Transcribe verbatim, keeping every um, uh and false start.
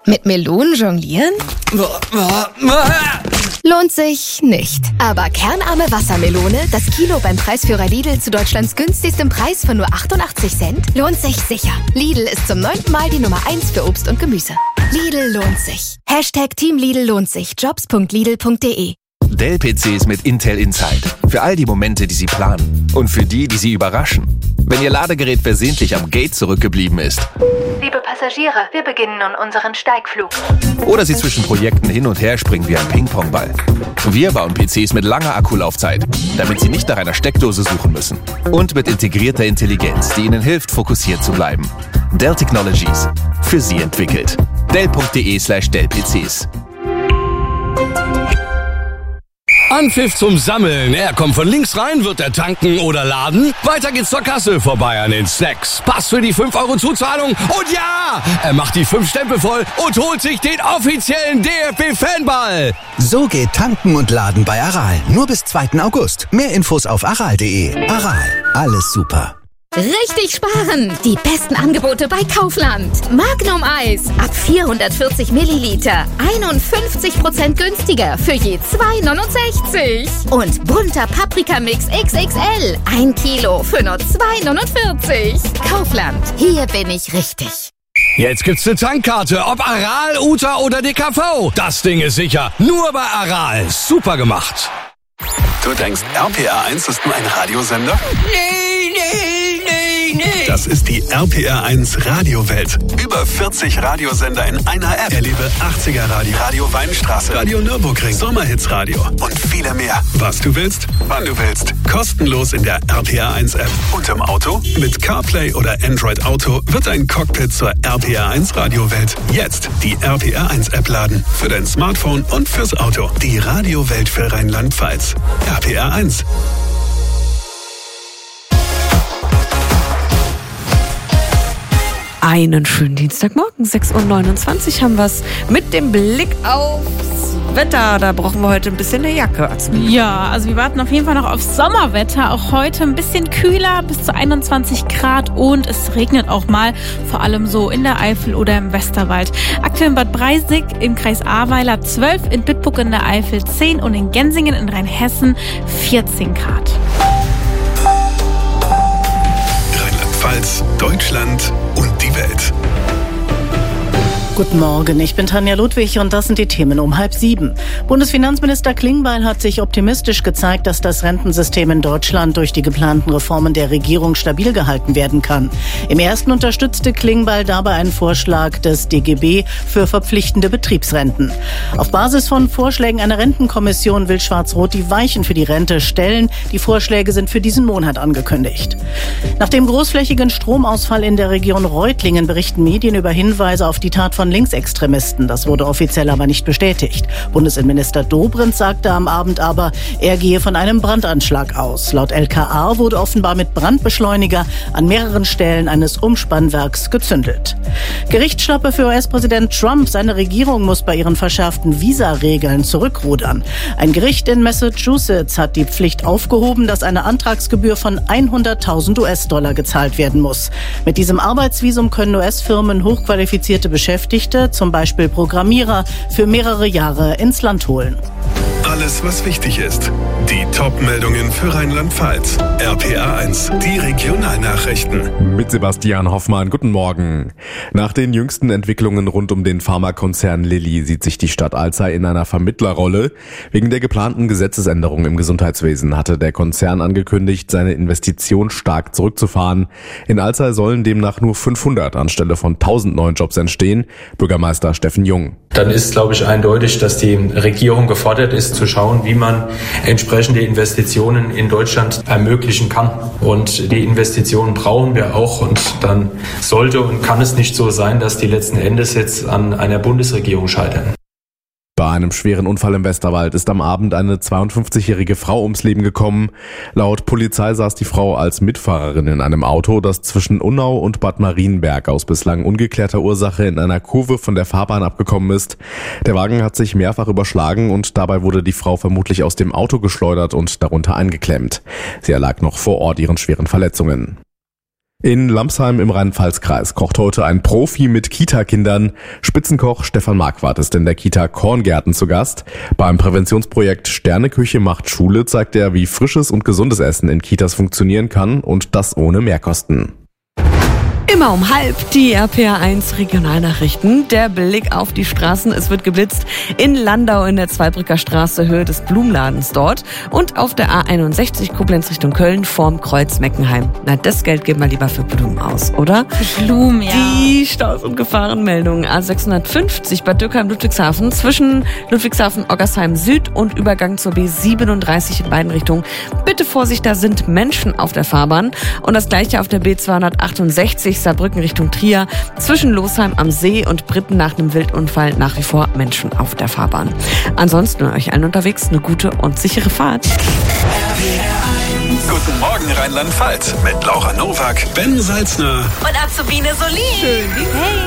Mit Melonen jonglieren? Lohnt sich nicht. Aber kernarme Wassermelone, das Kilo beim Preisführer Lidl zu Deutschlands günstigstem Preis von nur achtundachtzig Cent, lohnt sich sicher. Lidl ist zum neunten Mal die Nummer eins für Obst und Gemüse. Lidl lohnt sich. Hashtag Team Lidl lohnt sich. jobs punkt lidl punkt de. Dell-P Cs mit Intel Inside. Für all die Momente, die Sie planen. Und für die, die Sie überraschen. Wenn Ihr Ladegerät versehentlich am Gate zurückgeblieben ist. Liebe Passagiere, wir beginnen nun unseren Steigflug. Oder Sie zwischen Projekten hin und her springen wie ein Ping-Pong-Ball. Wir bauen P Cs mit langer Akkulaufzeit, damit Sie nicht nach einer Steckdose suchen müssen. Und mit integrierter Intelligenz, die Ihnen hilft, fokussiert zu bleiben. Dell Technologies. Für Sie entwickelt. dell punkt de slash dell P Cs. Anpfiff zum Sammeln. Er kommt von links rein, wird er tanken oder laden. Weiter geht's zur Kasse, vorbei an den Snacks. Pass für die fünf Euro Zuzahlung. Und ja, er macht die fünf Stempel voll und holt sich den offiziellen D F B-Fanball. So geht Tanken und Laden bei Aral. Nur bis zweiten August. Mehr Infos auf aral punkt de. Aral. Alles super. Richtig sparen! Die besten Angebote bei Kaufland. Magnum Eis ab vierhundertvierzig Milliliter. einundfünfzig Prozent günstiger für je zwei neunundsechzig. Und bunter Paprikamix X X L. Ein Kilo für nur zwei neunundvierzig. Kaufland. Hier bin ich richtig. Jetzt gibt's eine Tankkarte, ob Aral, U T A oder D K V. Das Ding ist sicher. Nur bei Aral. Super gemacht. Du denkst, R P R eins ist nur ein Radiosender? Nee, nee, nee, nee. Das ist die R P R eins Radiowelt. Über vierzig Radiosender in einer App. Erlebe achtziger Radio, Radio Weinstraße, Radio Nürburgring, Sommerhitsradio und viele mehr. Was du willst, wann du willst. Kostenlos in der R P R eins App. Und im Auto? Mit CarPlay oder Android Auto wird ein Cockpit zur R P R eins Radiowelt. Jetzt die R P R eins App laden. Für dein Smartphone und fürs Auto. Die Radiowelt für Rheinland-Pfalz. R P R eins. Einen schönen Dienstagmorgen, sechs Uhr neunundzwanzig haben wir es mit dem Blick aufs Wetter. Da brauchen wir heute ein bisschen eine Jacke. Ja, also wir warten auf jeden Fall noch aufs Sommerwetter. Auch heute ein bisschen kühler, bis zu einundzwanzig Grad und es regnet auch mal, vor allem so in der Eifel oder im Westerwald. Aktuell in Bad Breisig im Kreis Ahrweiler zwölf, in Bitburg in der Eifel zehn und in Gensingen in Rheinhessen vierzehn Grad. Rheinland-Pfalz, Deutschland und die Welt. Guten Morgen, ich bin Tanja Ludwig und das sind die Themen um halb sieben. Bundesfinanzminister Klingbeil hat sich optimistisch gezeigt, dass das Rentensystem in Deutschland durch die geplanten Reformen der Regierung stabil gehalten werden kann. Im ersten unterstützte Klingbeil dabei einen Vorschlag des D G B für verpflichtende Betriebsrenten. Auf Basis von Vorschlägen einer Rentenkommission will Schwarz-Rot die Weichen für die Rente stellen. Die Vorschläge sind für diesen Monat angekündigt. Nach dem großflächigen Stromausfall in der Region Reutlingen berichten Medien über Hinweise auf die Tat von Linksextremisten. Das wurde offiziell aber nicht bestätigt. Bundesinnenminister Dobrindt sagte am Abend aber, er gehe von einem Brandanschlag aus. Laut L K A wurde offenbar mit Brandbeschleuniger an mehreren Stellen eines Umspannwerks gezündelt. Gerichtsschlappe für U S-Präsident Trump. Seine Regierung muss bei ihren verschärften Visa-Regeln zurückrudern. Ein Gericht in Massachusetts hat die Pflicht aufgehoben, dass eine Antragsgebühr von hunderttausend U S-Dollar gezahlt werden muss. Mit diesem Arbeitsvisum können U S-Firmen hochqualifizierte Beschäftigte, zum Beispiel Programmierer, für mehrere Jahre ins Land holen. Alles, was wichtig ist. Die Top-Meldungen für Rheinland-Pfalz. R P R eins, die Regionalnachrichten. Mit Sebastian Hoffmann, guten Morgen. Nach den jüngsten Entwicklungen rund um den Pharmakonzern Lilly sieht sich die Stadt Alzey in einer Vermittlerrolle. Wegen der geplanten Gesetzesänderung im Gesundheitswesen hatte der Konzern angekündigt, seine Investition stark zurückzufahren. In Alzey sollen demnach nur fünfhundert anstelle von tausend neuen Jobs entstehen. Bürgermeister Steffen Jung. Dann ist, glaube ich, eindeutig, dass die Regierung gefordert ist, zu schauen, wie man entsprechende Investitionen in Deutschland ermöglichen kann. Und die Investitionen brauchen wir auch. Und dann sollte und kann es nicht so sein, dass die letzten Endes jetzt an einer Bundesregierung scheitern. Bei einem schweren Unfall im Westerwald ist am Abend eine zweiundfünfzigjährige Frau ums Leben gekommen. Laut Polizei saß die Frau als Mitfahrerin in einem Auto, das zwischen Unnau und Bad Marienberg aus bislang ungeklärter Ursache in einer Kurve von der Fahrbahn abgekommen ist. Der Wagen hat sich mehrfach überschlagen und dabei wurde die Frau vermutlich aus dem Auto geschleudert und darunter eingeklemmt. Sie erlag noch vor Ort ihren schweren Verletzungen. In Lamsheim im Rheinland-Pfalz-Kreis kocht heute ein Profi mit Kita-Kindern. Spitzenkoch Stefan Marquardt ist in der Kita Korngärten zu Gast. Beim Präventionsprojekt Sterneküche macht Schule zeigt er, wie frisches und gesundes Essen in Kitas funktionieren kann und das ohne Mehrkosten. Immer um halb die R P R eins Regionalnachrichten. Der Blick auf die Straßen. Es wird geblitzt in Landau in der Zweibrücker Straße, Höhe des Blumenladens dort. Und auf der A einundsechzig Koblenz Richtung Köln vorm Kreuz Meckenheim. Na, das Geld geben wir lieber für Blumen aus, oder? Für Blumen, ja. Die Staus- und Gefahrenmeldungen. A sechshundertfünfzig Bad Dürkheim-Ludwigshafen zwischen Ludwigshafen-Oggersheim Süd und Übergang zur B siebenunddreißig in beiden Richtungen. Bitte Vorsicht, da sind Menschen auf der Fahrbahn. Und das gleiche auf der B zweihundertachtundsechzig Saarbrücken Richtung Trier. Zwischen Losheim am See und Britten nach einem Wildunfall nach wie vor Menschen auf der Fahrbahn. Ansonsten euch allen unterwegs eine gute und sichere Fahrt. Guten Morgen Rheinland-Pfalz mit Laura Nowak, Ben Salzner und Azubine Solin. Schön. Hey.